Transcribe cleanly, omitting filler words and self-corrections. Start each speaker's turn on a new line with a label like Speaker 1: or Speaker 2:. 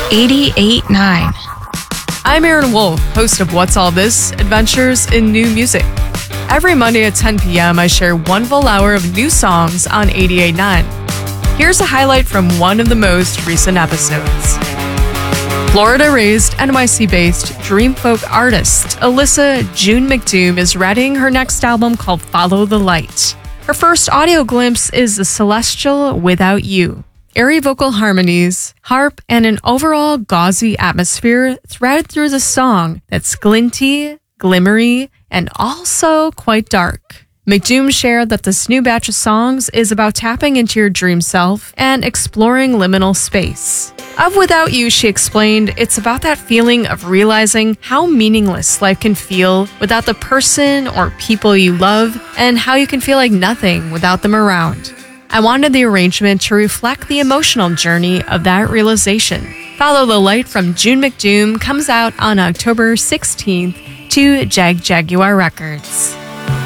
Speaker 1: 88.9.
Speaker 2: I'm Aaron Wolf, host of What's All This? Adventures in New Music. Every Monday at 10 p.m., I share one full hour of new songs on 88.9. Here's a highlight from one of the most recent episodes. Florida-raised, NYC-based dream folk artist Alyssa June McDoom is writing her next album called Follow the Light. Her first audio glimpse is The Celestial Without You. Airy vocal harmonies, harp, and an overall gauzy atmosphere thread through the song that's glinty, glimmery, and also quite dark. McDoom shared that this new batch of songs is about tapping into your dream self and exploring liminal space. Of Without You, she explained, it's about that feeling of realizing how meaningless life can feel without the person or people you love, and how you can feel like nothing without them around. I wanted the arrangement to reflect the emotional journey of that realization. Follow the Light from June McDoom comes out on October 16th to Jaguar Records.